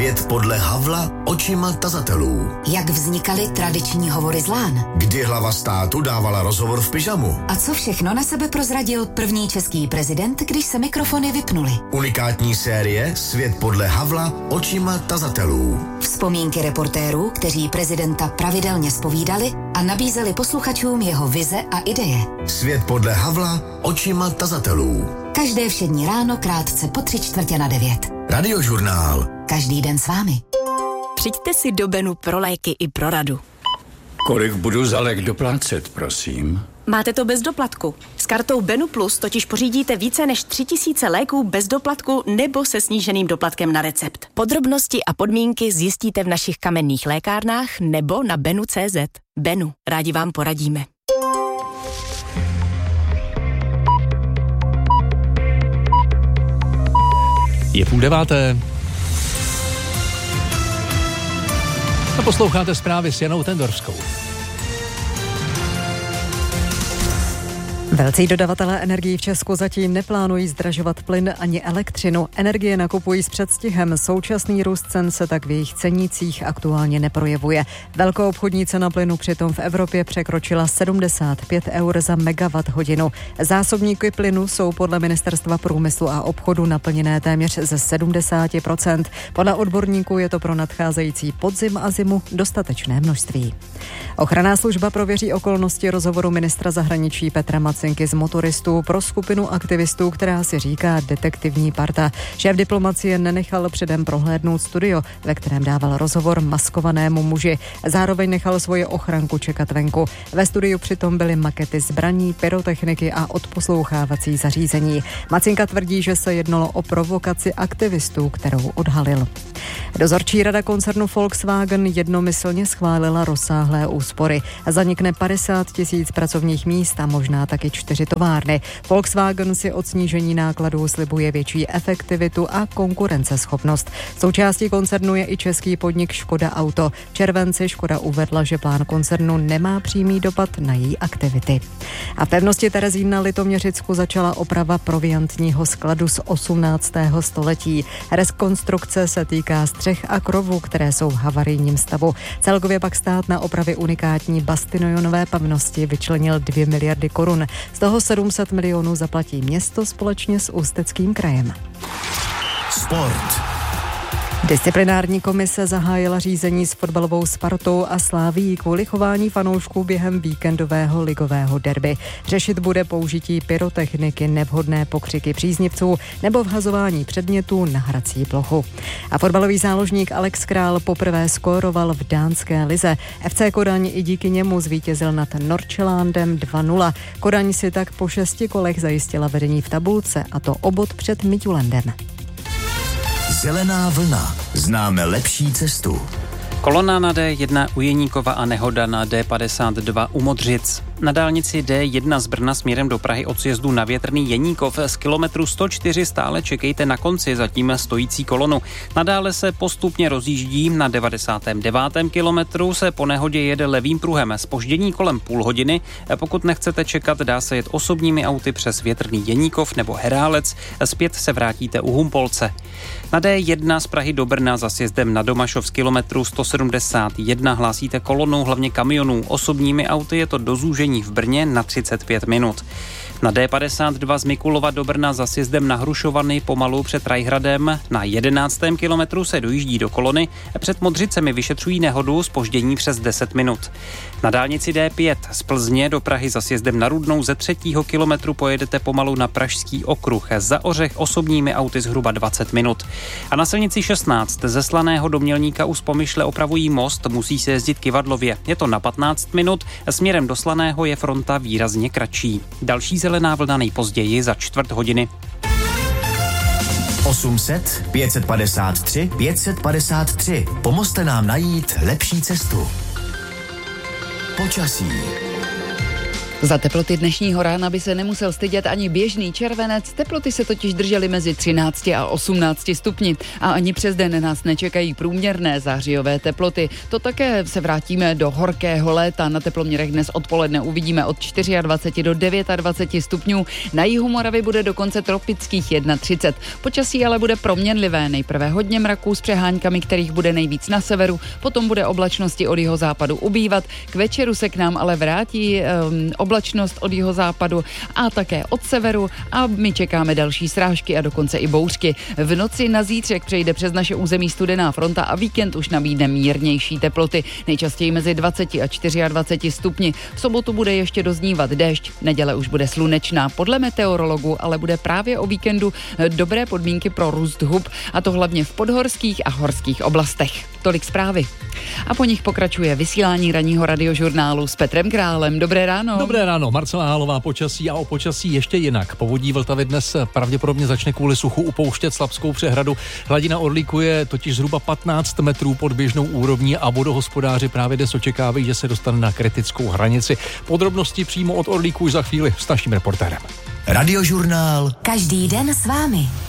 Svět podle Havla očima tazatelů. Jak vznikaly tradiční hovory z lán? Kdy hlava státu dávala rozhovor v pyžamu? A co všechno na sebe prozradil první český prezident, když se mikrofony vypnuly? Unikátní série Svět podle Havla očima tazatelů. Vzpomínky reportérů, kteří prezidenta pravidelně zpovídali a nabízeli posluchačům jeho vize a ideje. Svět podle Havla očima tazatelů. Každé všední ráno krátce po 8:45. Radiožurnál. Každý den s vámi. Přijďte si do Benu pro léky i pro radu. Kolik budu za lék doplácet, prosím? Máte to bez doplatku. S kartou Benu Plus totiž pořídíte více než 3000 léků bez doplatku nebo se sníženým doplatkem na recept. Podrobnosti a podmínky zjistíte v našich kamenných lékárnách nebo na benu.cz. Benu, rádi vám poradíme. Je 8:30. A posloucháte zprávy s Janou Tendorskou. Velcí dodavatelé energií v Česku zatím neplánují zdražovat plyn ani elektřinu. Energie nakupují s předstihem. Současný růst cen se tak v jejich cenících aktuálně neprojevuje. Velkoobchodní cena plynu přitom v Evropě překročila 75 eur za megawatt hodinu. Zásobníky plynu jsou podle Ministerstva průmyslu a obchodu naplněné téměř ze 70%. Podle odborníků je to pro nadcházející podzim a zimu dostatečné množství. Ochranná služba prověří okolnosti rozhovoru ministra zahraničí Petra Macinky z motoristů pro skupinu aktivistů, která si říká detektivní parta. Šéf diplomacie nenechal předem prohlédnout studio, ve kterém dával rozhovor maskovanému muži. Zároveň nechal svoje ochranku čekat venku. Ve studiu přitom byly makety zbraní, pyrotechniky a odposlouchávací zařízení. Macinka tvrdí, že se jednalo o provokaci aktivistů, kterou odhalil. Dozorčí rada koncernu Volkswagen jednomyslně schválila rozsáhlé úspory. Zanikne 50 000 pracovních míst a možná taky 4 továrny. Volkswagen si od snížení nákladů slibuje větší efektivitu a konkurenceschopnost. Součástí koncernu je i český podnik Škoda Auto. V červenci Škoda uvedla, že plán koncernu nemá přímý dopad na její aktivity. A v pevnosti Terezín na Litoměřicku začala oprava proviantního skladu z 18. století. Rekonstrukce se týká střech a krovů, které jsou v havarijním stavu. Celkově pak stát na opravy unikátní Bastinojonové pevnosti vyčlenil 2 miliardy korun. Z toho 700 milionů zaplatí město společně s Ústeckým krajem. Sport. Disciplinární komise zahájila řízení s fotbalovou Spartou a Slavií kvůli chování fanoušků během víkendového ligového derby. Řešit bude použití pyrotechniky, nevhodné pokřiky příznivců nebo vhazování předmětů na hrací plochu. A fotbalový záložník Alex Král poprvé skóroval v dánské lize. FC Kodaň i díky němu zvítězil nad Nordsjællandem 2-0. Kodaň si tak po 6 kolech zajistila vedení v tabulce, a to o bod před Midtjyllandem. Zelená vlna. Známe lepší cestu. Kolona na D1 u Jeníkova a nehoda na D52 u Modřic. Na dálnici D1 z Brna směrem do Prahy od sjezdu na Větrný Jeníkov z kilometru 104 stále čekejte na konci zatím stojící kolonu. Nadále se postupně rozjíždí, na 99. kilometru se po nehodě jede levým pruhem. Zpoždění kolem půl hodiny. Pokud nechcete čekat, dá se jet osobními auty přes Větrný Jeníkov nebo Herálec. Zpět se vrátíte u Humpolce. Na D1 z Prahy do Brna za sjezdem na Domašov z kilometru 171 hlásíte kolonu hlavně kamionů. Osobními auty je to do zúžení v Brně na 35 minut. Na D52 z Mikulova do Brna za sjezdem na Hrušovany pomalu před Rajhradem na 11. kilometru se dojíždí do kolony. Před Modřicemi vyšetřují nehodu, zpoždění přes 10 minut. Na dálnici D5 z Plzně do Prahy za sjezdem na Rudnou ze 3. kilometru pojedete pomalu na Pražský okruh. Za Ořech osobními auty zhruba 20 minut. A na silnici 16 ze Slaného do Mělníka u Spomyšle opravují most, musí se jezdit Kyvadlově. Je to na 15 minut, směrem do Slaného je fronta výrazně kratší. Další zelená vlna nejpozději za 4 hodiny. 800 553 553. Pomozte nám najít lepší cestu. Počasí. Za teploty dnešního rána by se nemusel stydět ani běžný červenec, teploty se totiž držely mezi 13 a 18 stupni a ani přes den nás nečekají průměrné zářijové teploty. To také se vrátíme do horkého léta. Na teploměrech dnes odpoledne uvidíme od 24 do 29 stupňů. Na jihu Moravy bude dokonce tropických 31. Počasí ale bude proměnlivé. Nejprve hodně mraků s přeháňkami, kterých bude nejvíc na severu, potom bude oblačnosti od jihozápadu ubývat. K večeru se k nám ale vrátí oblačnost od jihozápadu a také od severu a my čekáme další srážky a dokonce i bouřky. V noci na zítřek přejde přes naše území studená fronta a víkend už nabídne mírnější teploty, nejčastěji mezi 20 a 24 stupni. V sobotu bude ještě doznívat déšť, neděle už bude slunečná. Podle meteorologů ale bude právě o víkendu dobré podmínky pro růst hub, a to hlavně v podhorských a horských oblastech. Tolik zprávy. A po nich pokračuje vysílání ranního radiožurnálu s Petrem Králem. Dobré ráno. Dobré ráno, Marcela Hálová, počasí a o počasí ještě jinak. Povodí Vltavy dnes pravděpodobně začne kvůli suchu upouštět Slabskou přehradu. Hladina Orlíku je totiž zhruba 15 metrů pod běžnou úrovní a vodohospodáři právě dnes očekávají, že se dostane na kritickou hranici. Podrobnosti přímo od Orlíku už za chvíli s naším reportérem. Radiožurnál. Každý den s vámi.